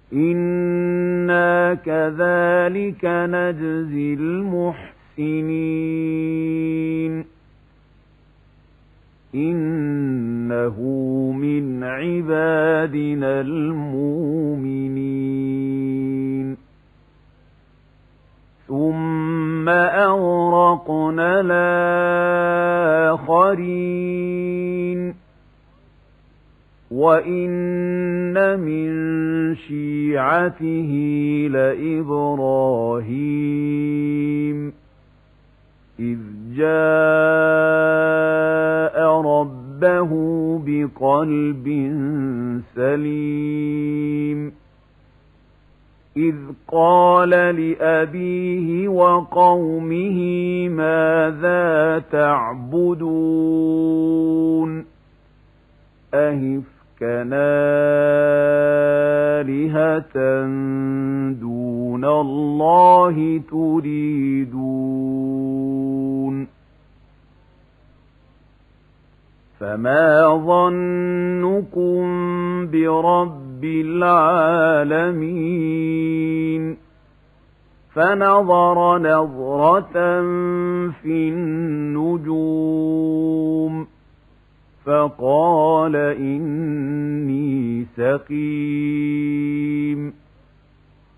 إنا كذلك نجزي المحسنين إنه من عبادنا المؤمنين ثم أغرقنا الآخرين وإن من شيعته لإبراهيم إذ جاء ربه بقلب سليم إذ قال لأبيه وقومه ماذا تعبدون أهفكا آلهة دون الله تريدون فما ظنكم برب العالمين فنظر نظرة في النجوم فقال إني سقيم